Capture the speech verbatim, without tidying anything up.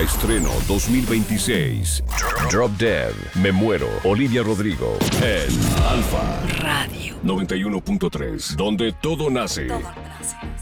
Alfa Estreno dos mil veintiséis. Drop Dead, Me Muero, Olivia Rodrigo. En Alfa Radio noventa y uno punto tres, donde todo nace. Todo nace.